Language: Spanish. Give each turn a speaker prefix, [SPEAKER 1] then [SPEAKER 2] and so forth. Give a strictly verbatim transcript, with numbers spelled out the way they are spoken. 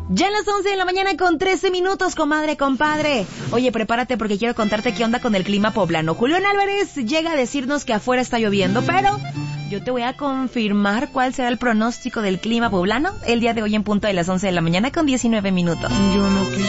[SPEAKER 1] Ya en las once de la mañana con trece minutos, comadre, compadre. Oye, prepárate porque quiero contarte qué onda con el clima poblano. Julián Álvarez llega a decirnos que afuera está lloviendo, pero yo te voy a confirmar cuál será el pronóstico del clima poblano el día de hoy en punto de las once de la mañana con diecinueve minutos.
[SPEAKER 2] Yo no quisiera